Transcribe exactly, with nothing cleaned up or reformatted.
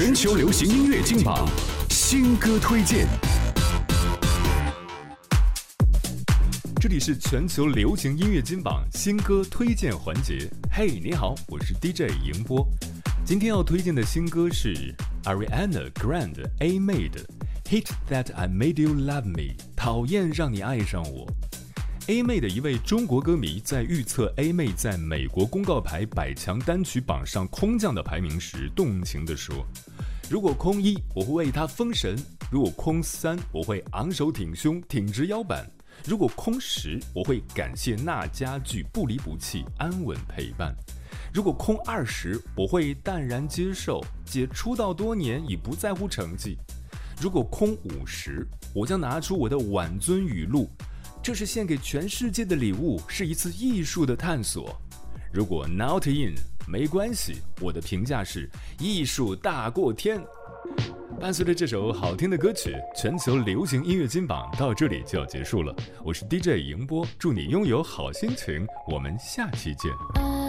全球流行音乐金榜新歌推荐。这里是全球流行音乐金榜新歌推荐环节。嘿，你好，我是 D J 迎波。今天要推荐的新歌是 Ariana Grande A 妹的 Hate That I Made You Love Me， 讨厌让你爱上我。A 妹的一位中国歌迷在预测 A 妹在美国公告牌百强单曲榜上空降的排名时，动情地说：如果空一，我会为她封神；如果空三，我会昂首挺胸，挺直腰板；如果空十，我会感谢那家具不离不弃，安稳陪伴；如果空二十，我会淡然接受，姐出道多年已不在乎成绩；如果空五十，我将拿出我的挽尊语录。这是献给全世界的礼物，是一次艺术的探索。如果 not in， 没关系，我的评价是艺术大过天。伴随着这首好听的歌曲，全球流行音乐金榜到这里就要结束了。我是 D J 迎波，祝你拥有好心情，我们下期见。